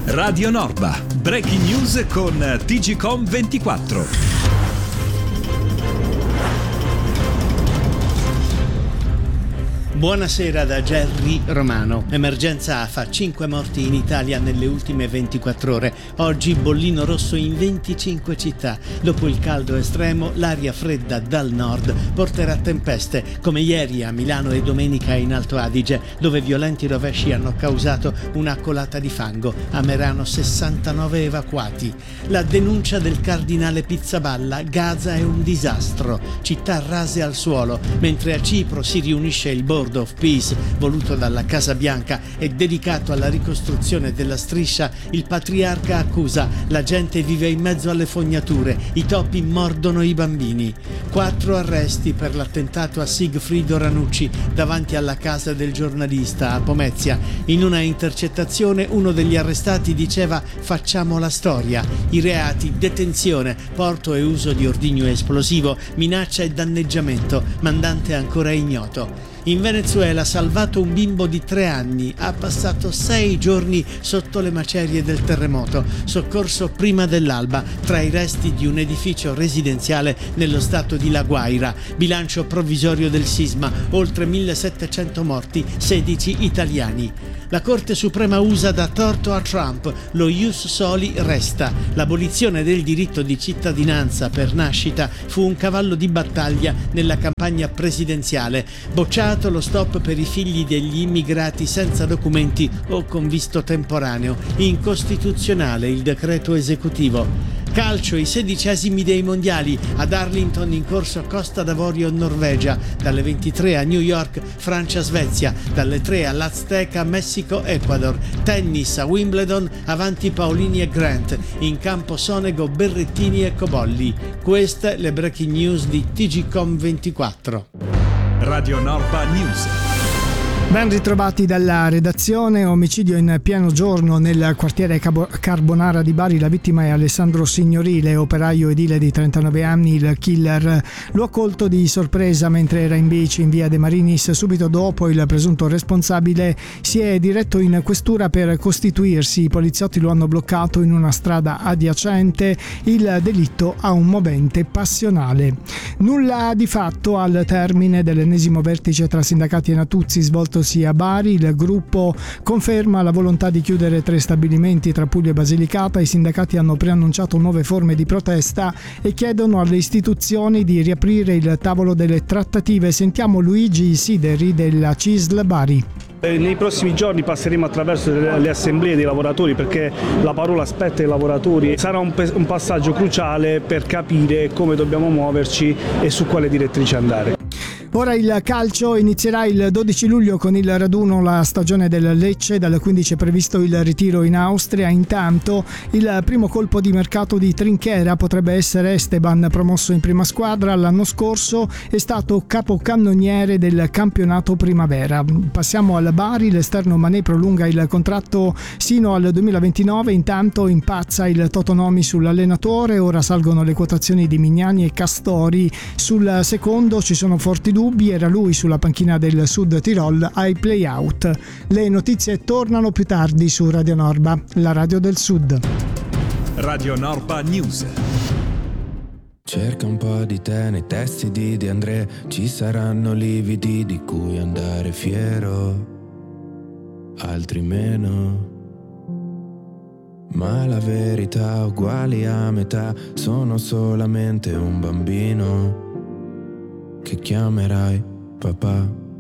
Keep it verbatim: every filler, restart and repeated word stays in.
Radio Norba, breaking news con T G Com ventiquattro. Buonasera da Gerry Romano. Emergenza A F A, cinque morti in Italia nelle ultime ventiquattro ore. Oggi bollino rosso in venticinque città. Dopo il caldo estremo, l'aria fredda dal nord porterà tempeste, come ieri a Milano e domenica in Alto Adige, dove violenti rovesci hanno causato una colata di fango. A Merano sessantanove evacuati. La denuncia del cardinale Pizzaballa: Gaza è un disastro, città rase al suolo, mentre a Cipro si riunisce il Board of Peace voluto dalla Casa Bianca e dedicato alla ricostruzione della striscia. Il patriarca accusa: la gente vive in mezzo alle fognature, i topi mordono i bambini. Quattro arresti per l'attentato a Sigfrido Ranucci davanti alla casa del giornalista a Pomezia. In una intercettazione uno degli arrestati diceva: facciamo la storia. I reati: detenzione, porto e uso di ordigno esplosivo, minaccia e danneggiamento, mandante ancora ignoto. In Venezuela, salvato un bimbo di tre anni, ha passato sei giorni sotto le macerie del terremoto, soccorso prima dell'alba tra i resti di un edificio residenziale nello stato di La Guaira. Bilancio provvisorio del sisma: oltre millesettecento morti, sedici italiani. La Corte Suprema U S A dà torto a Trump, lo ius soli resta. L'abolizione del diritto di cittadinanza per nascita fu un cavallo di battaglia nella campagna presidenziale. Bocciato lo stop per i figli degli immigrati senza documenti o con visto temporaneo. Incostituzionale il decreto esecutivo. Calcio, i sedicesimi dei mondiali ad Arlington, in corso Costa d'Avorio Norvegia, dalle ventitré a New York Francia Svezia, dalle tre all'Azteca Messico Ecuador. Tennis a Wimbledon, avanti Paolini e Grant, in campo Sonego Berrettini e Cobolli. Queste le breaking news di T G Com ventiquattro. Radio Norba News. Ben ritrovati dalla redazione. Omicidio in pieno giorno nel quartiere Carbonara di Bari. La vittima è Alessandro Signorile, operaio edile di trentanove anni. Il killer lo ha colto di sorpresa mentre era in bici in via De Marinis. Subito dopo il presunto responsabile si è diretto in questura per costituirsi. I poliziotti lo hanno bloccato in una strada adiacente. Il delitto ha un movente passionale. Nulla di fatto al termine dell'ennesimo vertice tra sindacati e Natuzzi svolto a Bari. Il gruppo conferma la volontà di chiudere tre stabilimenti tra Puglia e Basilicata. I sindacati hanno preannunciato nuove forme di protesta e chiedono alle istituzioni di riaprire il tavolo delle trattative. Sentiamo Luigi Sideri della C I S L Bari. Nei prossimi giorni passeremo attraverso le assemblee dei lavoratori, perché la parola spetta ai lavoratori. Sarà un, un passaggio cruciale per capire come dobbiamo muoverci e su quale direttrice andare. Ora il calcio inizierà il dodici luglio con il raduno la stagione del Lecce, dal quindici è previsto il ritiro in Austria. Intanto il primo colpo di mercato di Trinchera potrebbe essere Esteban, promosso in prima squadra. L'anno scorso è stato capocannoniere del campionato primavera. Passiamo al Bari, l'esterno Mané prolunga il contratto sino al duemilaventinove. Intanto impazza il Totonomi sull'allenatore, ora salgono le quotazioni di Mignani e Castori. Sul secondo ci sono forti dubbi. Era lui sulla panchina del Sud Tirol ai play-out. Le notizie tornano più tardi su Radio Norba, la radio del Sud. Radio Norba News. Cerca un po' di te nei testi di De André, ci saranno lividi di cui andare fiero, altri meno. Ma la verità uguali a metà, sono solamente un bambino che chiamerai papà.